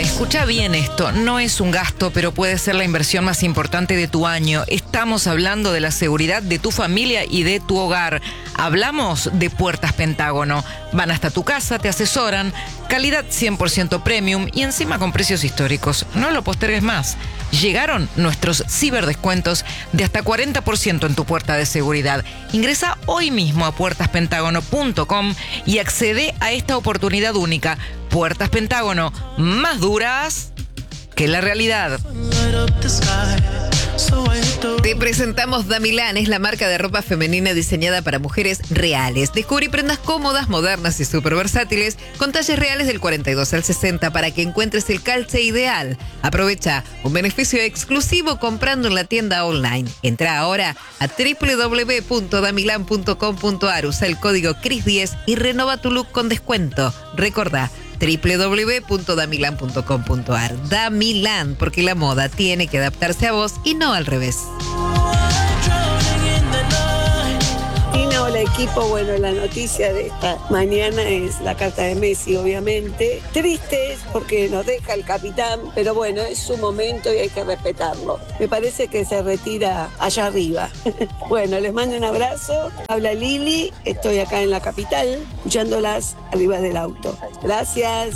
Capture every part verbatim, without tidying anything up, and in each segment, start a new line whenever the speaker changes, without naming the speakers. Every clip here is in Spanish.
escucha bien esto, no es un gasto, pero puede ser la inversión más importante de tu año. Estamos hablando de la seguridad de tu familia y de tu hogar. Hablamos de Puertas Pentágono. Van hasta tu casa, te asesoran, calidad cien por ciento premium y encima con precios históricos. No lo postergues más. Llegaron nuestros ciberdescuentos de hasta cuarenta por ciento en tu puerta de seguridad. Ingresa hoy mismo a puertas pentágono punto com y accede a esta oportunidad única. Puertas Pentágono, más duras que la realidad.
Te presentamos Damilán, es la marca de ropa femenina diseñada para mujeres reales. Descubrí prendas cómodas, modernas y súper versátiles con talles reales del cuarenta y dos al sesenta para que encuentres el calce ideal. Aprovecha un beneficio exclusivo comprando en la tienda online. Entra ahora a doble u doble u doble u punto damilán punto com punto a r, usa el código Cris diez y renova tu look con descuento. Recordá, doble u doble u doble u punto damilán punto com punto a r. Damilán, porque la moda tiene que adaptarse a vos y no al revés.
Hola equipo, bueno, la noticia de esta mañana es la carta de Messi, obviamente. Triste es porque nos deja el capitán, pero bueno, es su momento y hay que respetarlo. Me parece que se retira allá arriba. Bueno, les mando un abrazo. Habla Lili, estoy acá en la capital, escuchándolas arriba del auto. Gracias.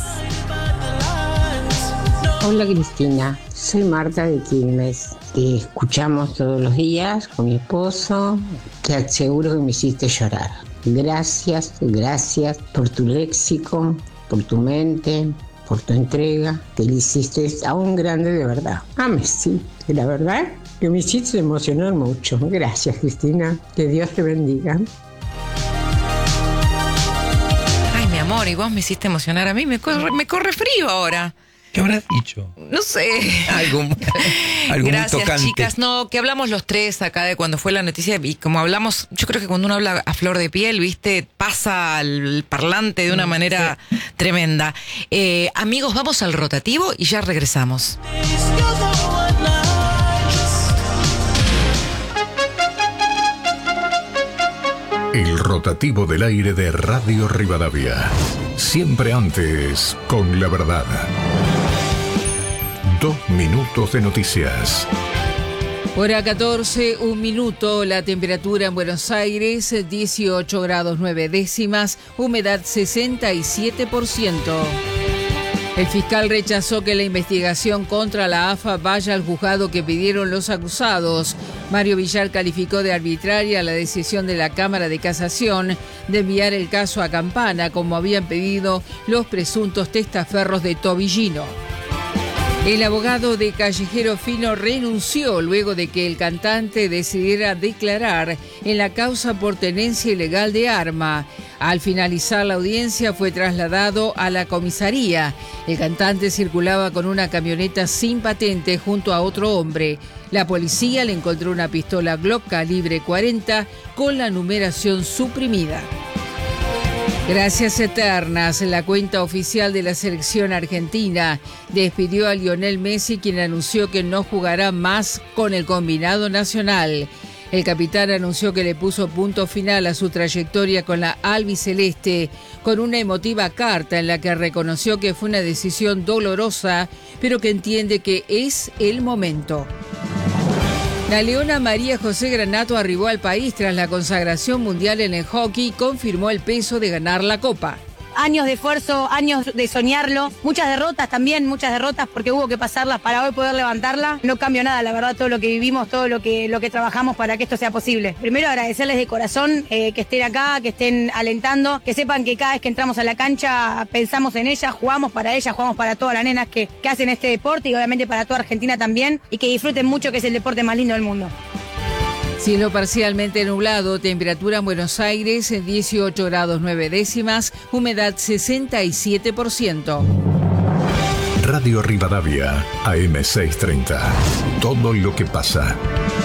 Hola Cristina, soy Marta de Quilmes. Te escuchamos todos los días con mi esposo. Te aseguro que me hiciste llorar. Gracias, gracias por tu léxico, por tu mente, por tu entrega. Te lo hiciste a un grande de verdad. A Messi, la verdad que me hiciste emocionar mucho. Gracias Cristina, que Dios te bendiga.
Ay, mi amor, y vos me hiciste emocionar a mí. Me corre, me corre frío ahora.
¿Qué habrás dicho?
No sé.
Algo, algo
Gracias,
muy tocante.
chicas. No, que hablamos los tres acá de cuando fue la noticia. Y como hablamos, yo creo que cuando uno habla a flor de piel, viste, pasa al parlante de una manera sí. tremenda. Eh, amigos, vamos al rotativo y ya regresamos.
El rotativo del aire de Radio Rivadavia. Siempre antes, con la verdad. Dos minutos de noticias.
Hora catorce, un minuto, la temperatura en Buenos Aires, dieciocho grados nueve décimas, humedad sesenta y siete por ciento. El fiscal rechazó que la investigación contra la A F A vaya al juzgado que pidieron los acusados. Mario Villar calificó de arbitraria la decisión de la Cámara de Casación de enviar el caso a Campana, como habían pedido los presuntos testaferros de Tobillino. El abogado de Callejero Fino renunció luego de que el cantante decidiera declarar en la causa por tenencia ilegal de arma. Al finalizar la audiencia fue trasladado a la comisaría. El cantante circulaba con una camioneta sin patente junto a otro hombre. La policía le encontró una pistola Glock calibre cuarenta con la numeración suprimida. Gracias eternas. La cuenta oficial de la selección argentina despidió a Lionel Messi, quien anunció que no jugará más con el combinado nacional. El capitán anunció que le puso punto final a su trayectoria con la albiceleste con una emotiva carta en la que reconoció que fue una decisión dolorosa, pero que entiende que es el momento. La leona María José Granato arribó al país tras la consagración mundial en el hockey y confirmó el peso de ganar la Copa.
Años de esfuerzo, años de soñarlo, muchas derrotas también, muchas derrotas porque hubo que pasarlas para hoy poder levantarla. No cambió nada, la verdad, todo lo que vivimos, todo lo que, lo que trabajamos para que esto sea posible. Primero agradecerles de corazón eh, que estén acá, que estén alentando, que sepan que cada vez que entramos a la cancha pensamos en ellas, jugamos para ellas, jugamos para todas las nenas que, que hacen este deporte y obviamente para toda Argentina también, y que disfruten mucho, que es el deporte más lindo del mundo.
Cielo parcialmente nublado, temperatura en Buenos Aires dieciocho grados nueve décimas, humedad sesenta y siete por ciento.
Radio Rivadavia, A M seiscientos treinta. Todo lo que pasa.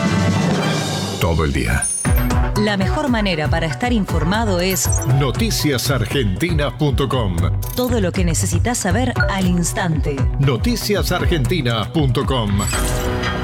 Todo el día.
La mejor manera para estar informado es
noticias argentinas punto com.
Todo lo que necesitas saber al instante.
noticias argentinas punto com.